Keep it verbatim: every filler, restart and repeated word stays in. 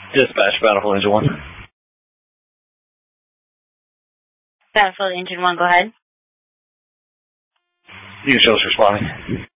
Dispatch, Battlefield Engine one. Battlefield Engine one, go ahead. You can show us responding.